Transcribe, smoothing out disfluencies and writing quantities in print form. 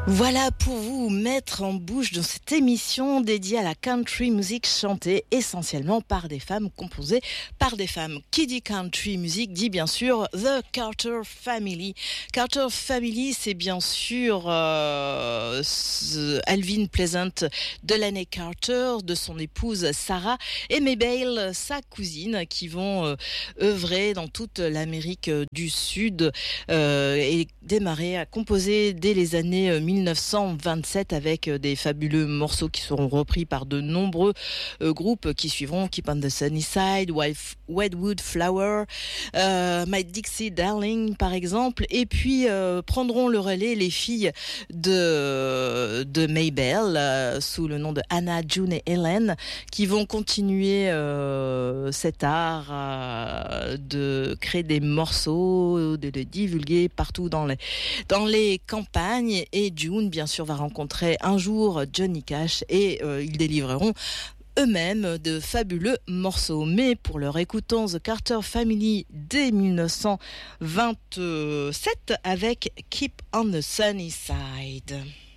Voilà pour vous mettre en bouche dans cette émission dédiée à la country music chantée essentiellement par des femmes, composée par des femmes. Qui dit country music dit bien sûr The Carter Family. Carter Family, c'est bien sûr Alvin Pleasant, Delaney Carter, de son épouse Sarah, et Mabel, sa cousine, qui vont œuvrer dans toute l'Amérique du Sud et démarrer à composer dès les années 1927 avec des fabuleux morceaux qui seront repris par de nombreux groupes qui suivront, Keep on the Sunny Side, Wedgwood Flower, My Dixie Darling par exemple, et puis prendront le relais les filles de Mabel sous le nom de Anna, June et Helen, qui vont continuer cet art de créer des morceaux, de les divulguer partout dans les campagnes. Et June, bien sûr, va rencontrer un jour Johnny Cash et ils délivreront eux-mêmes de fabuleux morceaux. Mais pour l'heure, écoutons The Carter Family dès 1927 avec Keep on the Sunny Side.